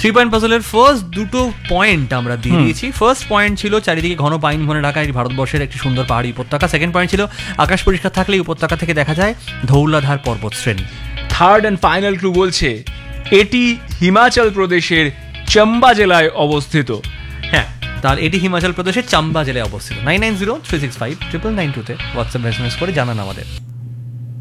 3 point পাজলের first দুটো point আমরা দিয়ে দিয়েছি। ফার্স্ট পয়েন্ট ছিল চারিদিকে ঘন পাইন বনে ঢাকা এটি ভারতবর্ষের একটি সুন্দর পাহাড়ি উপত্যকা। সেকেন্ড পয়েন্ট ছিল আকাশ পরিষ্কার থাকলে উপত্যকা থেকে দেখা যায় ধৌলাধার পর্বত শ্রেণী। থার্ড অ্যান্ড ফাইনাল ক্লু বলছে এটি হিমাচল প্রদেশের চম্বা জেলায় অবস্থিত। হ্যাঁ, তাহলে এটি হিমাচল প্রদেশের চাম্বা জেলায় অবস্থিত। 9903659992 হোয়াটসঅ্যাপ মেসেজ করে জানান আমাদের।